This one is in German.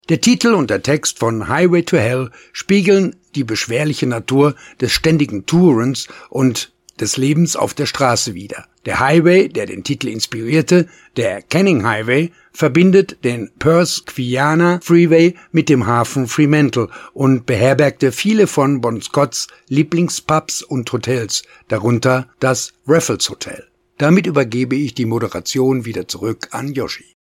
Der Titel und der Text von Highway to Hell spiegeln die beschwerliche Natur des ständigen Tourens und des Lebens auf der Straße wider. Der Highway, der den Titel inspirierte, der Canning Highway, verbindet den Perth-Guyana Freeway mit dem Hafen Fremantle und beherbergte viele von Bon Scotts Lieblingspubs und Hotels, darunter das Raffles Hotel. Damit übergebe ich die Moderation wieder zurück an Yoshi.